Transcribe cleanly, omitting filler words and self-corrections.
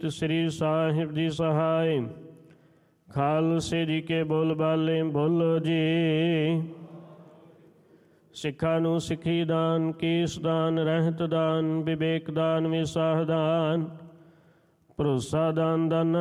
ਸ੍ਰੀ ਸਾਹਿਬ ਜੀ ਸਹਾਇ। ਖਾਲਸੇ ਜੀ ਕੇ ਬੋਲ ਬਾਲੇ ਬੋਲੋ ਜੀ। ਸਿੱਖਾਂ ਨੂੰ ਸਿੱਖੀ ਦਾਨ, ਕੇਸ ਦਾਨ, ਰਹਿਤ ਦਾਨ, ਵਿਵੇਕ ਦਾਨ, ਵਿਸਾਹ ਦਾਨ, ਭਰੋਸਾ ਦਾਨ, ਦਾਨਾ